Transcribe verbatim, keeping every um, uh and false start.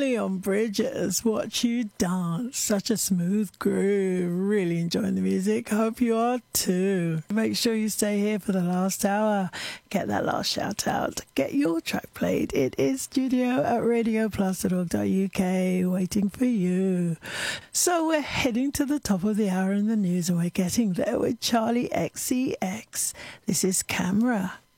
Leon Bridges, Watch You Dance. Such a smooth groove. Really enjoying the music. Hope you are too. Make sure you stay here for the last hour. Get that last shout out. Get your track played. It is studio at radio plus dot org dot U K waiting for you. So we're heading to the top of the hour in the news, and we're getting there with Charlie X C X. This is Camera.